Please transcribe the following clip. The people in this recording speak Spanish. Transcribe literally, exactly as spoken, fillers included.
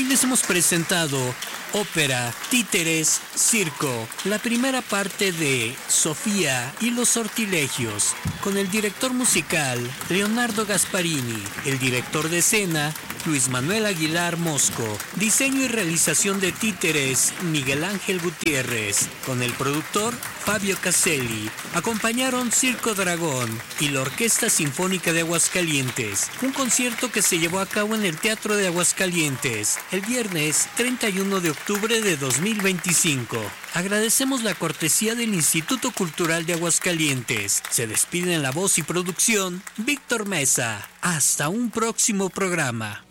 Hoy les hemos presentado ópera, títeres, circo, la primera parte de Sofía y los sortilegios, con el director musical Leonardo Gasparini, el director de escena Luis Manuel Aguilar Mosco, diseño y realización de títeres Miguel Ángel Gutiérrez, con el productor Fabio Caselli. Acompañaron Circo Dragón y la Orquesta Sinfónica de Aguascalientes, un concierto que se llevó a cabo en el Teatro de Aguascalientes el viernes treinta y uno de octubre de dos mil veinticinco. Agradecemos la cortesía del Instituto Cultural de Aguascalientes. Se despide en la voz y producción Víctor Mesa. Hasta un próximo programa.